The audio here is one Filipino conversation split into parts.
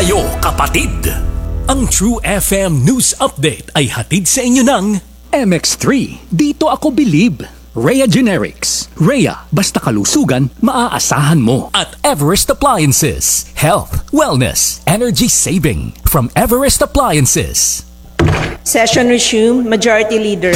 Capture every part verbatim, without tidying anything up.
kayo, kapatid! Ang True F M News Update ay hatid sa inyo ng M X three. Dito ako believe. Rhea Generics. Rhea, basta kalusugan, maaasahan mo. At Everest Appliances. Health, wellness, energy saving. From Everest Appliances. Session resume, Majority Leader.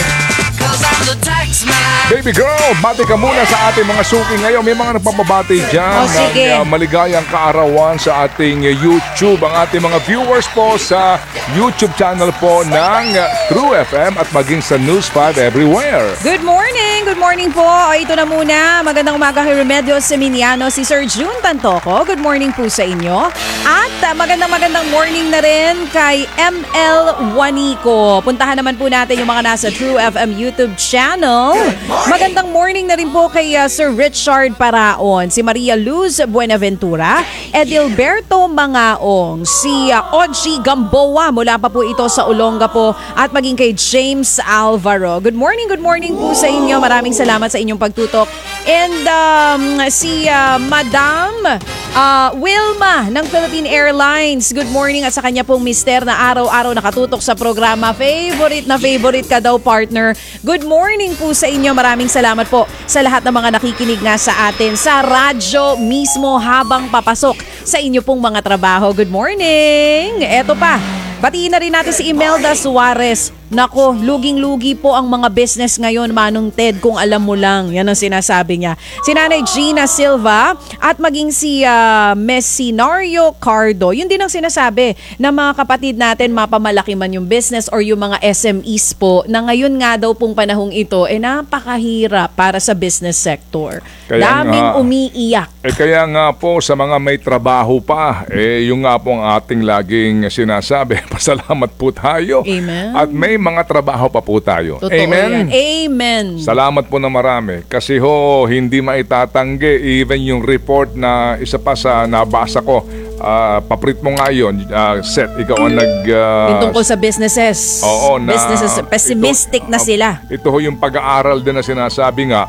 Baby girl, bati ka muna sa ating mga suki ngayon. May mga nagpapabati dyan Oh, sige. ng uh, maligayang kaarawan sa ating uh, YouTube. Ang ating mga viewers po sa YouTube channel po ng uh, True F M at maging sa News five everywhere. Good morning! Good morning po. O, ito na muna. Magandang umaga kay Remedios Seminiano, si Sir June Tantoco. Good morning po sa inyo. At uh, magandang magandang morning na rin kay M L Juanico. Puntahan naman po natin yung mga nasa True F M YouTube channel. Magandang morning na rin po kay uh, Sir Richard Paraon, si Maria Luz Buenaventura, Edilberto Mangaong, si uh, Oji Gamboa, mula pa po ito sa Olongapo, at maging kay James Alvaro. Good morning, good morning po sa inyo. Maraming salamat sa inyong pagtutok. And um, si uh, Madam uh, Wilma ng Philippine Airlines. Good morning, at sa kanya pong mister na araw-araw nakatutok sa programa. Favorite na favorite ka daw, partner. Good morning po sa inyo. Maraming salamat po sa lahat ng mga nakikinig nga sa atin sa radyo mismo habang papasok sa inyo pong mga trabaho. Good morning! Eto pa, batiin na rin natin si Imelda Suarez. Nako, luging-lugi po ang mga business ngayon, Manong Ted, kung alam mo lang. Yan ang sinasabi niya. Si Nanay Gina Silva at maging si uh, Messinario Cardo. Yun din ang sinasabi na mga kapatid natin, mapamalaki man yung business or yung mga S M Es po, na ngayon nga daw pong panahong ito, eh napakahirap para sa business sector. Kaya Daming nga, umiiyak. Eh kaya nga po sa mga may trabaho pa, eh yung nga po ang ating laging sinasabi, pasalamat po tayo. Amen. At may mga trabaho pa po tayo. Totoo Amen. yan. Amen. Salamat po na marami. Kasi ho, hindi maitatanggi even yung report na isa pa sa nabasa ko. Uh, paprit mo nga yun, uh, Seth, ikaw ang nag... Uh, yung tungkol sa businesses. Oo, na... Businesses, pessimistic ito, na sila. Ito ho yung pag-aaral din na sinasabi nga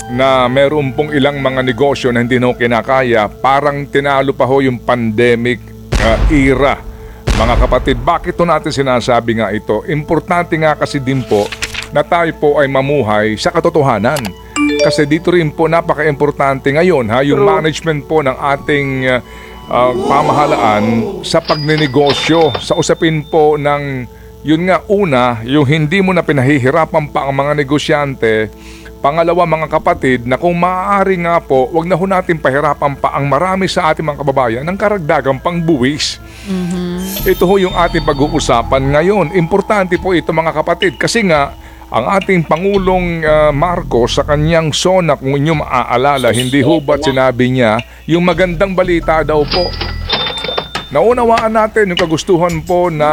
na meron pong ilang mga negosyo na hindi na ho kinakaya. Parang tinalo pa ho yung pandemic uh, era. Mga kapatid, bakit ito natin sinasabi nga ito? Importante nga kasi din po na tayo po ay mamuhay sa katotohanan. Kasi dito rin po napaka-importante ngayon ha, yung management po ng ating uh, uh, pamahalaan sa pagninegosyo, sa usapin po ng, yun nga una, yung hindi mo na pinahihirapan pa ang mga negosyante. Pangalawa, mga kapatid, na kung maaari nga po, wag na ho natin pahirapan pa ang marami sa ating mga kababayan ng karagdagang pangbuwis. Mm-hmm. Ito ho yung ating pag-uusapan ngayon. Importante po ito, mga kapatid, kasi nga ang ating Pangulong uh, Marcos sa kanyang SONA, kung inyo maaalala, hindi ho ba't sinabi niya yung magandang balita daw po. Naunawaan natin yung kagustuhan po na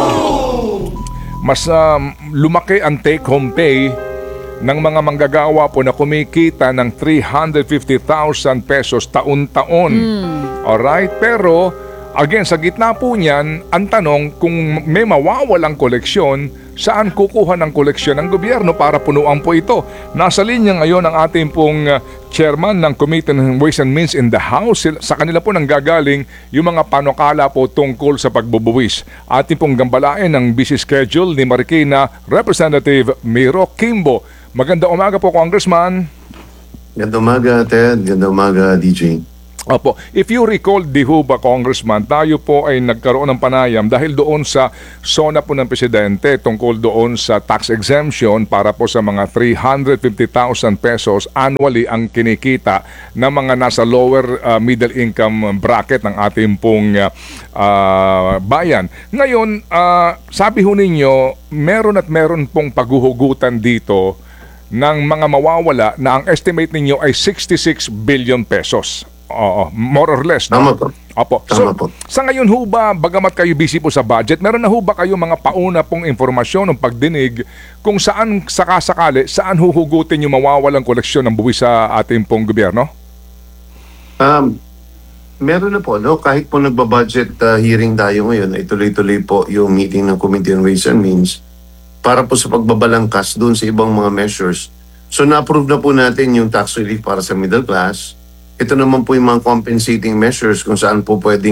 mas uh, lumaki ang take-home pay ng mga manggagawa po na kumikita ng three hundred fifty thousand pesos taon-taon. Mm. Alright? Pero, again, sa gitna po niyan, ang tanong, kung may mawawalang koleksyon, saan kukuha ng koleksyon ng gobyerno para punuan po ito? Nasa linya ngayon ang ating pong uh, chairman ng Committee on Ways and Means in the House. Sa kanila po nanggagaling yung mga panukala po tungkol sa pagbubuwis. Ating pong gambalain ng busy schedule ni Marikina Representative Miro Kimbo. Magandang umaga po, Congressman. Magandang umaga, Ted. Magandang umaga, D J. Opo. If you recall, di ho ba, Congressman, tayo po ay nagkaroon ng panayam dahil doon sa SONA po ng Presidente tungkol doon sa tax exemption para po sa mga three hundred fifty thousand pesos annually ang kinikita ng mga nasa lower uh, middle income bracket ng ating pong uh, uh, bayan. Ngayon, uh, sabi ho ninyo, meron at meron pong paghuhugutan dito ng mga mawawala na ang estimate ninyo ay sixty-six billion pesos. Oo, more or less. Tama No? po. Opo. Tama So, po. sa ngayon ho ba, bagamat kayo busy po sa budget, meron na ho ba kayo mga pauna pong informasyon ng pagdinig kung saan sakasakali, saan huhugutin yung mawawalang koleksyon ng buwis sa ating pong gobyerno? Um, meron na po, no? Kahit po nagbabudget uh, hearing tayo ngayon, ay tuloy-tuloy po yung meeting ng Committee on Ways and Means para po sa pagbabalangkas doon sa ibang mga measures. So, na-approve na po natin yung tax relief para sa middle class. Ito naman po yung mga compensating measures kung saan po pwedeng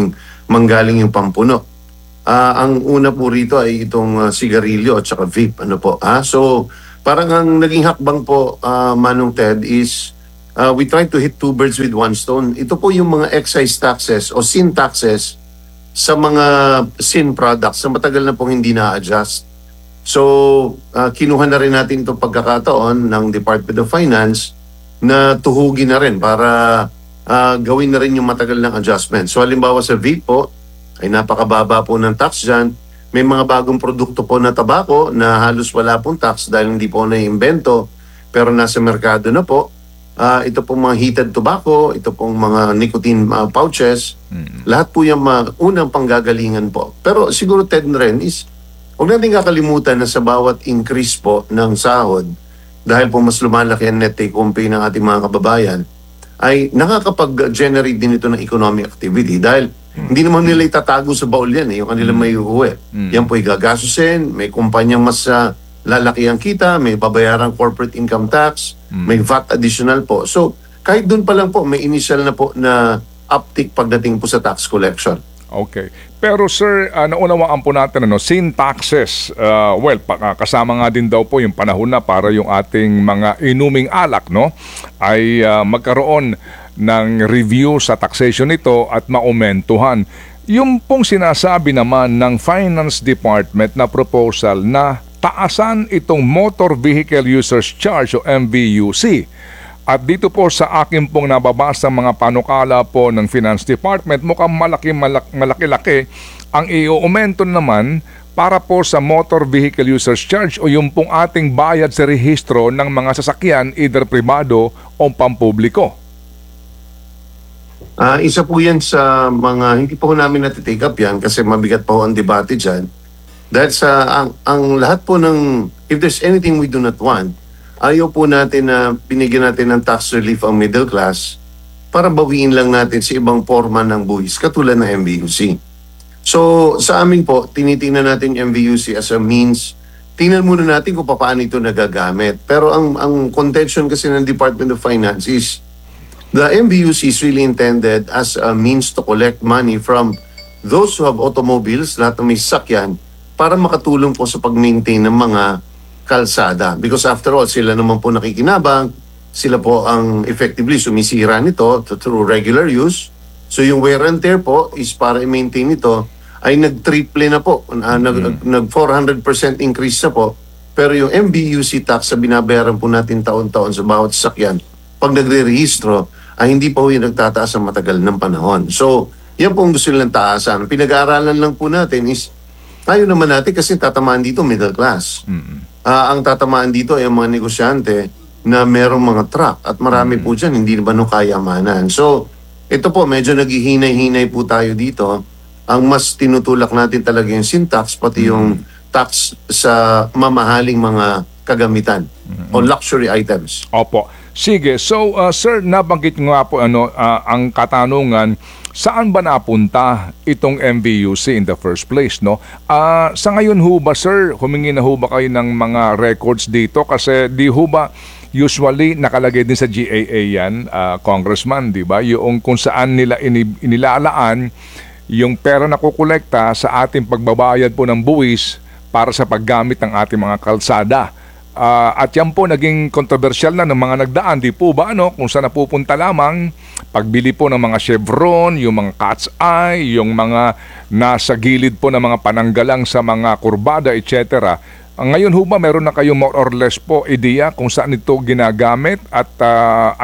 manggaling yung pampuno. Ah, ang una po rito ay itong ah, sigarilyo at saka vape. Ano po? Ah, so parang ang naging hakbang po, ah, Manong Ted, is ah, we try to hit two birds with one stone. Ito po yung mga excise taxes o sin taxes sa mga sin products na matagal na pong hindi na-adjust. So, ah, kinuha na rin natin itong pagkakataon ng Department of Finance na tuhugin na rin para ah, gawin na rin yung matagal ng adjustment. So, halimbawa sa vape po, ay napakababa po ng tax dyan. May mga bagong produkto po na tabako na halos wala pong tax dahil hindi po na-imbento pero nasa merkado na po. Ah, ito pong mga heated tobacco, ito pong mga nicotine ah, pouches, lahat po yung mga unang panggagalingan po. Pero siguro, Ted, na rin is, huwag natin kakalimutan na sa bawat increase po ng sahod, dahil po mas lumalaki ang net take-home pay ng ating mga kababayan, ay nakakapag-generate din ito ng economic activity. Dahil hindi naman nila itatago sa baul yan, eh, yung kanilang may uuwi. Yan po igagasusin, may kumpanyang mas ah, lalaki ang kita, may babayarang corporate income tax, may V A T additional po. So, kahit doon pa lang po, may initial na po na uptick pagdating po sa tax collection. Okay. Pero sir, uh, naunawaan po natin, ano, sin taxes, uh, well, pa, kasama nga din daw po yung panahon na para yung ating mga inuming alak, no, ay uh, magkaroon ng review sa taxation nito at maumentuhan. Yung pong sinasabi naman ng Finance Department na proposal na taasan itong Motor Vehicle Users Charge o M V U C. At dito po sa akin pong nababasa mga panukala po ng Finance Department, mukhang malaki, malaki, malaki-laki ang i-aumento naman para po sa Motor Vehicle Users Charge o yung pong ating bayad sa rehistro ng mga sasakyan, either pribado o pampubliko. Ah, isa po yan sa mga, hindi po namin natitake up yan kasi mabigat po ang debate dyan. Dahil sa, ang, ang lahat po ng, if there's anything we do not want, ayaw po natin na binigyan natin ng tax relief ang middle class para bawiin lang natin sa ibang forma ng buwis, katulad ng M V U C. So, sa amin po, tinitingnan natin yung M V U C as a means. Tingnan muna natin kung paano ito nagagamit. Pero ang, ang contention kasi ng Department of Finance is the M V U C is really intended as a means to collect money from those who have automobiles, lahat ng may sasakyan, para makatulong po sa pag-maintain ng mga kalsada. Because after all, sila naman po nakikinabang, sila po ang effectively sumisira nito through regular use. So yung wear and tear po is para i-maintain ito ay nag-triple na po, uh, nag, nag four hundred percent increase na po. Pero yung M V U C tax sa binabayaran po natin taon-taon sa bawat sasakyan, pag nagre-rehistro, ay hindi pa po yung nagtataas ng matagal ng panahon. So, yan po ang gusto nilang taasan. Pinag-aaralan lang po natin is, tayo naman natin kasi tatamaan dito middle class. Mm-hmm. Uh, ang tatamaan dito ay ang mga negosyante na merong mga truck at marami mm-hmm. po dyan, hindi ba no kayamanan. So, ito po, medyo naghihinay-hinay po tayo dito. Ang mas tinutulak natin talaga yung sin tax, pati mm-hmm. yung tax sa mamahaling mga kagamitan mm-hmm. o luxury items. Opo. Sige. So, uh, sir, nabanggit nga po ano, uh, ang katanungan, saan ba napunta itong M V U C in the first place, no? Uh, sa ngayon ho ba, sir, humingi na ho ba kayo ng mga records dito? Kasi di ho ba usually nakalagay din sa G A A yan, uh, Congressman, di ba? Yung kung saan nila ini- inilalaan yung pera na kukolekta sa ating pagbabayad po ng buwis para sa paggamit ng ating mga kalsada. Uh, at yan po naging kontrobersyal na ng mga nagdaan, di po ba, ano, kung saan napupunta lamang pagbili po ng mga Chevron, yung mga Cat's Eye, yung mga nasa gilid po ng mga pananggalang sa mga kurbada, et cetera. Ngayon ho ba meron na kayong more or less po ideya kung saan ito ginagamit at uh,